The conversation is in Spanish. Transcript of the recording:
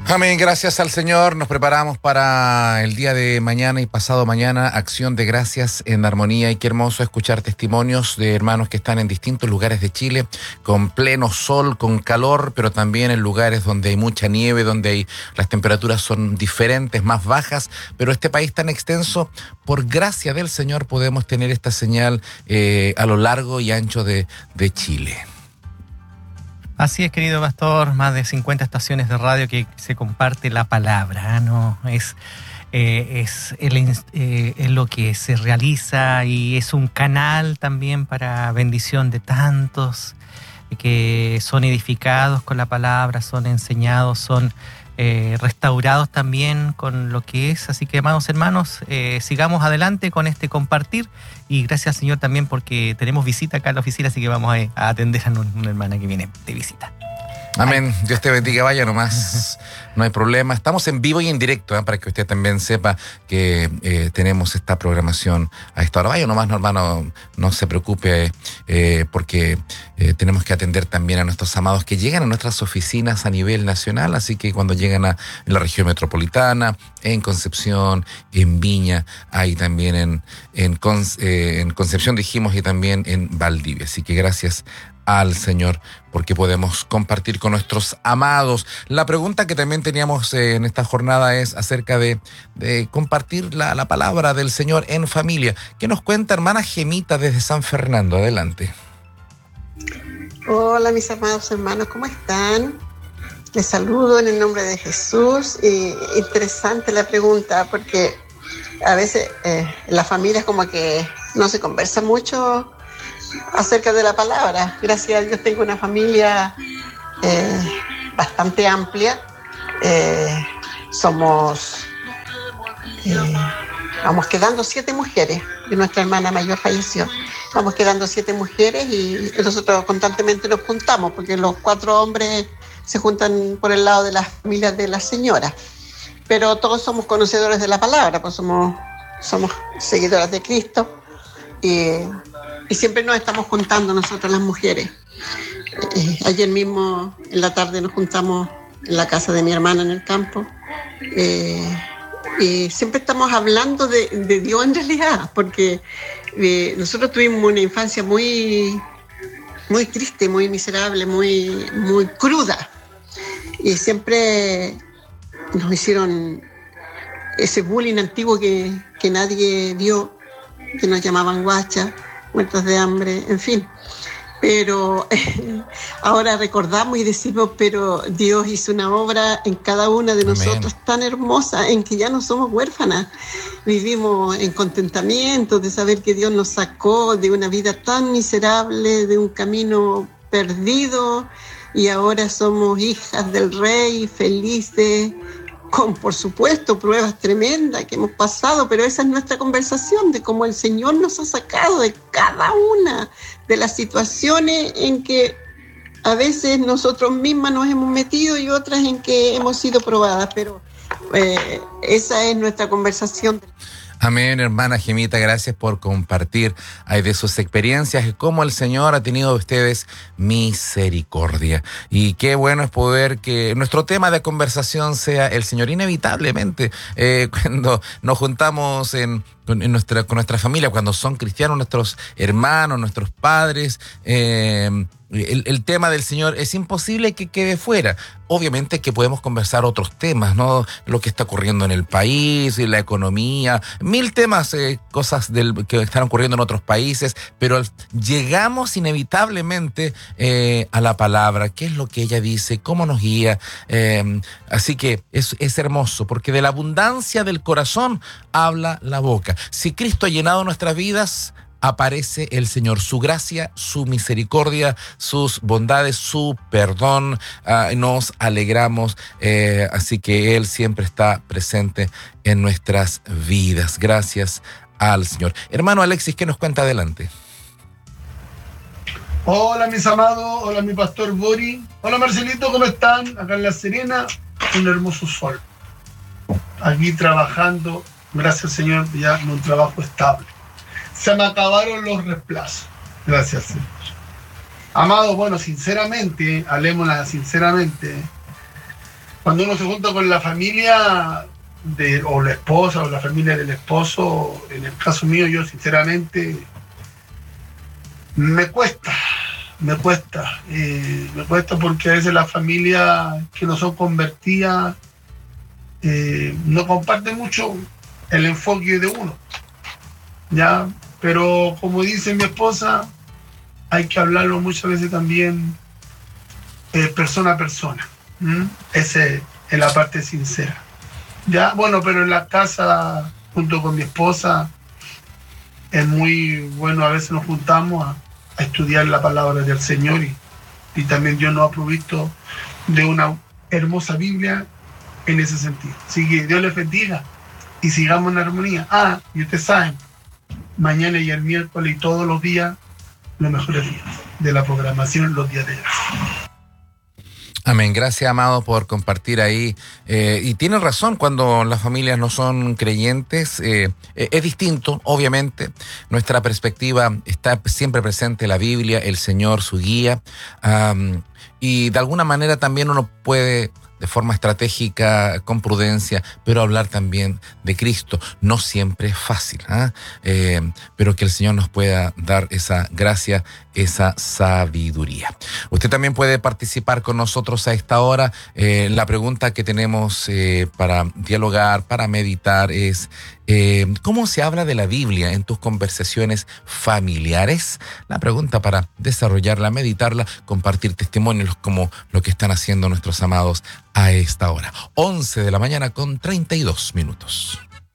Amén, gracias al Señor. Nos preparamos para el día de mañana y pasado mañana, Acción de Gracias en Armonía. Y qué hermoso escuchar testimonios de hermanos que están en distintos lugares de Chile, con pleno sol, con calor, pero también en lugares donde hay mucha nieve, las temperaturas son diferentes, más bajas. Pero este país tan extenso, por gracia del Señor, podemos tener esta señal a lo largo y ancho de Chile. Así es, querido pastor, más de 50 estaciones de radio que se comparte la palabra, ¿no? Es lo que se realiza y es un canal también para bendición de tantos que son edificados con la palabra, son enseñados, son restaurados también con lo que es. Así que, amados hermanos, sigamos adelante con este compartir y gracias al Señor también porque tenemos visita acá en la oficina, así que vamos a atender a una hermana que viene de visita. Amén. Dios te bendiga, vaya nomás, no hay problema. Estamos en vivo y en directo, para que usted también sepa que tenemos esta programación a esta hora. Vaya nomás, no, hermano, no se preocupe, porque tenemos que atender también a nuestros amados que llegan a nuestras oficinas a nivel nacional, así que cuando llegan en la región metropolitana, en Concepción, en Viña, ahí también en Concepción dijimos y también en Valdivia. Así que gracias al Señor porque podemos compartir con nuestros amados. La pregunta que también teníamos en esta jornada es acerca de compartir la palabra del Señor en familia. ¿Qué nos cuenta hermana Gemita desde San Fernando? Adelante. Hola mis amados hermanos, ¿cómo están? Les saludo en el nombre de Jesús. Interesante la pregunta porque a veces en la familia es como que no se conversa mucho acerca de la palabra. Gracias a Dios tengo una familia bastante amplia. Vamos quedando 7 mujeres, y nuestra hermana mayor falleció. Vamos quedando 7 mujeres y nosotros constantemente nos juntamos porque los 4 hombres se juntan por el lado de las familias de las señoras. Pero todos somos conocedores de la palabra, pues somos seguidoras de Cristo. Y siempre nos estamos juntando nosotros las mujeres. Ayer mismo en la tarde nos juntamos en la casa de mi hermana en el campo. Y siempre estamos hablando de Dios en realidad, porque nosotros tuvimos una infancia muy, muy triste, muy miserable, muy, muy cruda. Y siempre nos hicieron ese bullying antiguo que nadie vio, que nos llamaban guachas, muertos de hambre, en fin. Pero ahora recordamos y decimos, pero Dios hizo una obra en cada una de nosotros tan hermosa, en que ya no somos huérfanas. Vivimos en contentamiento de saber que Dios nos sacó de una vida tan miserable, de un camino perdido, y ahora somos hijas del Rey, felices, con, por supuesto, pruebas tremendas que hemos pasado, pero esa es nuestra conversación de cómo el Señor nos ha sacado de cada una de las situaciones en que a veces nosotros mismas nos hemos metido y otras en que hemos sido probadas, pero esa es nuestra conversación. Amén, hermana Gemita, gracias por compartir de sus experiencias y cómo el Señor ha tenido de ustedes misericordia. Y qué bueno es poder que nuestro tema de conversación sea el Señor. Inevitablemente, cuando nos juntamos con nuestra familia, cuando son cristianos nuestros hermanos, nuestros padres, el tema del Señor es imposible que quede fuera. Obviamente que podemos conversar otros temas, ¿no? Lo que está ocurriendo en el país, la economía, 1000 temas, cosas que están ocurriendo en otros países, pero llegamos inevitablemente a la palabra, qué es lo que ella dice, cómo nos guía. Así que es hermoso, porque de la abundancia del corazón habla la boca. Si Cristo ha llenado nuestras vidas, aparece el Señor, su gracia, su misericordia, sus bondades, su perdón. Nos alegramos, así que Él siempre está presente en nuestras vidas. Gracias al Señor. Hermano Alexis, ¿qué nos cuenta? Adelante. Hola mis amados, hola mi pastor Bori, hola Marcelito, ¿cómo están? Acá en La Serena, un hermoso sol. Aquí trabajando, gracias al Señor, ya en un trabajo estable. Se me acabaron los reemplazos. Gracias, Señor. Amado, bueno, sinceramente, hablemosla sinceramente, Cuando uno se junta con la familia o la esposa o la familia del esposo, en el caso mío, yo sinceramente me cuesta porque a veces las familias que no son convertidas no comparten mucho el enfoque de uno, ¿ya? Pero como dice mi esposa, hay que hablarlo muchas veces también persona a persona. Esa es la parte sincera. Ya, bueno, pero en la casa, junto con mi esposa, es muy bueno, a veces nos juntamos a estudiar la palabra del Señor y también Dios nos ha provisto de una hermosa Biblia en ese sentido. Así que Dios les bendiga y sigamos en armonía. Y ustedes saben, mañana y el miércoles y todos los días, los mejores días de la programación, los días de gracia. Amén. Gracias, amado, por compartir ahí. Y tiene razón, cuando las familias no son creyentes, es distinto, obviamente. Nuestra perspectiva está siempre presente la Biblia, el Señor, su guía. Y de alguna manera también uno puede, de forma estratégica, con prudencia, pero hablar también de Cristo. No siempre es fácil, pero que el Señor nos pueda dar esa gracia, esa sabiduría. Usted también puede participar con nosotros a esta hora. La pregunta que tenemos para dialogar, para meditar es: ¿cómo se habla de la Biblia en tus conversaciones familiares? La pregunta para desarrollarla, meditarla, compartir testimonios como lo que están haciendo nuestros amados a esta hora. 11 de la mañana con 32 minutos.